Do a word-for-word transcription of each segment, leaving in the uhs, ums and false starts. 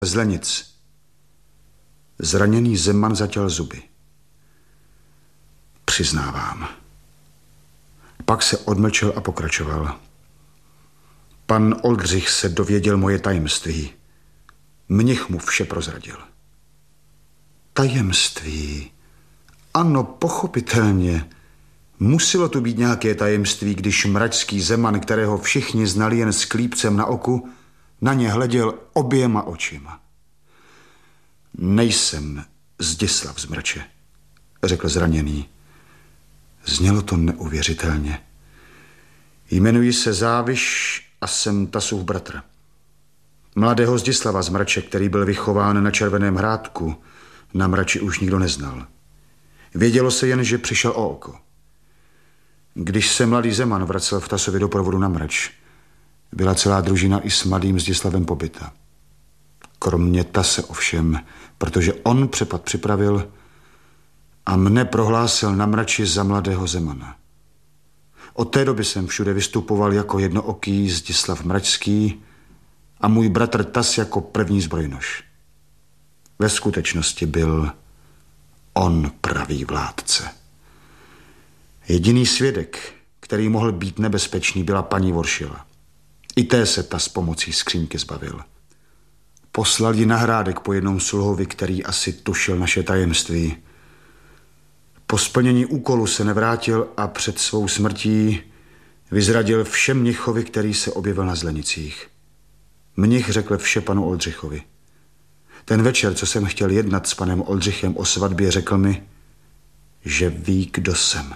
Zlenic. Zraněný Zeman zatěl zuby. Přiznávám. Pak se odmlčel a pokračoval. Pan Oldřich se dověděl moje tajemství. Mnich mu vše prozradil. Tajemství? Ano, pochopitelně. Muselo tu být nějaké tajemství, když mračský Zeman, kterého všichni znali jen s klípcem na oku, na ně hleděl oběma očima. Nejsem Zdislav z Mrče, řekl zraněný. Znělo to neuvěřitelně. Jmenuji se Záviš a jsem Tasův bratr. Mladého Zdislava z Mrače, který byl vychován na Červeném Hrádku, na Mrači už nikdo neznal. Vědělo se jen, že přišel o oko. Když se mladý Zeman vracel v Tasově doprovodu na Mrač, byla celá družina i s mladým Zdislavem pobyta. Kromě Tase ovšem, protože on přepad připravil a mne prohlásil na Mrači za mladého Zemana. Od té doby jsem všude vystupoval jako jednooký Zdislav Mračský a můj bratr Tas jako první zbrojnoš. Ve skutečnosti byl on pravý vládce. Jediný svědek, který mohl být nebezpečný, byla paní Voršila. I té se Tas pomocí skřínky zbavil. Poslal ji na Hrádek po jednom sluhovi, který asi tušil naše tajemství. Po splnění úkolu se nevrátil a před svou smrtí vyzradil všem mnichovi, který se objevil na Zlenicích. Mnich řekl vše panu Oldřichovi. Ten večer, co jsem chtěl jednat s panem Oldřichem o svatbě, řekl mi, že ví, kdo jsem.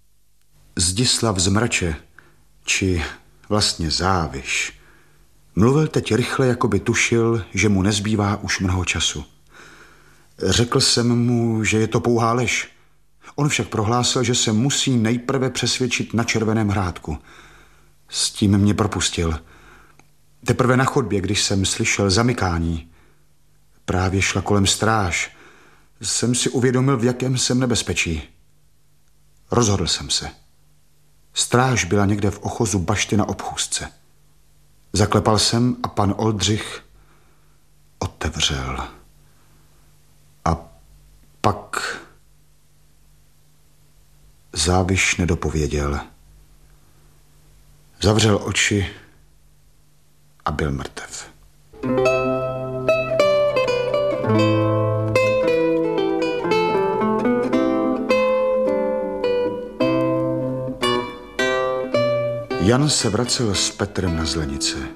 Zdislav z Mrače, či vlastně Záviš, mluvil teď rychle, jako by tušil, že mu nezbývá už mnoho času. Řekl jsem mu, že je to pouhá lež. On však prohlásil, že se musí nejprve přesvědčit na Červeném Hrádku. S tím mě propustil. Teprve na chodbě, když jsem slyšel zamykání, právě šla kolem stráž, jsem si uvědomil, v jakém jsem nebezpečí. Rozhodl jsem se. Stráž byla někde v ochozu bašty na obchůzce. Zaklepal jsem a pan Oldřich otevřel. A pak Záviš nedopověděl. Zavřel oči a byl mrtev. Jan se vracel s Petrem na Zlenice.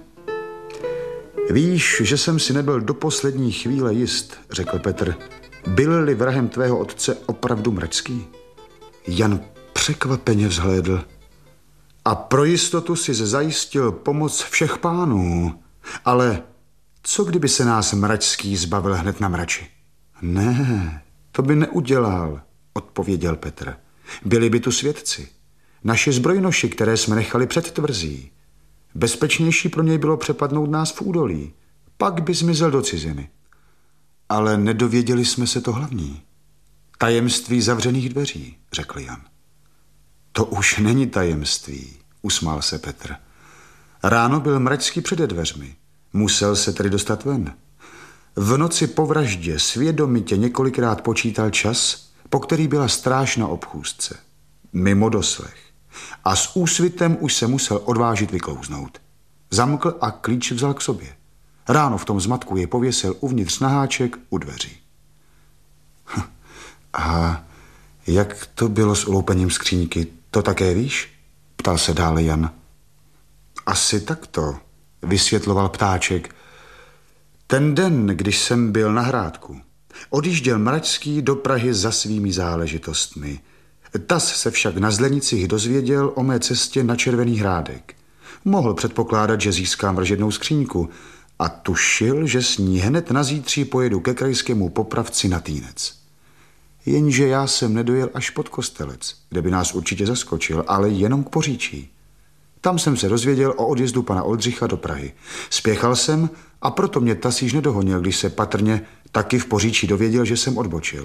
Víš, že jsem si nebyl do poslední chvíle jist, řekl Petr. Byl-li vrahem tvého otce opravdu Mračský? Jan překvapeně vzhlédl. A pro jistotu si zajistil pomoc všech pánů. Ale co kdyby se nás Mračský zbavil hned na Mrači? Ne, to by neudělal, odpověděl Petr. Byli by tu svědci. Naši zbrojnoši, které jsme nechali před tvrzí. Bezpečnější pro něj bylo přepadnout nás v údolí. Pak by zmizel do ciziny. Ale nedověděli jsme se to hlavní. Tajemství zavřených dveří, řekl Jan. To už není tajemství, usmál se Petr. Ráno byl Mračský přede dveřmi. Musel se tedy dostat ven. V noci po vraždě svědomitě několikrát počítal čas, po který byla stráž na obchůzce. Mimo doslech. A s úsvitem už se musel odvážit vyklouznout. Zamkl a klíč vzal k sobě. Ráno v tom zmatku je pověsil uvnitř na háček u dveří. Hm. A jak to bylo s uloupením skříňky, to také víš? Ptal se dále Jan. Asi takto, vysvětloval Ptáček. Ten den, když jsem byl na Hrádku, odjížděl Mračský do Prahy za svými záležitostmi. Tas se však na Zlenicích dozvěděl o mé cestě na Červený Hrádek. Mohl předpokládat, že získám vražednou skříňku a tušil, že s ní hned na zítří pojedu ke krajskému popravci na Týnec. Jenže já jsem nedojel až pod Kostelec, kde by nás určitě zaskočil, ale jenom k Poříčí. Tam jsem se dozvěděl o odjezdu pana Oldřicha do Prahy. Spěchal jsem a proto mě Tas již nedohonil, když se patrně taky v Poříčí dověděl, že jsem odbočil.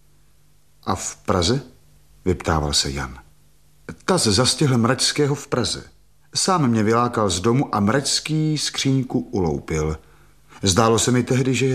A v Praze? Vyptával se Jan. Tas zastihl Mračského v Praze. Sám mě vylákal z domu a Mračský skříňku uloupil. Zdálo se mi tehdy, že je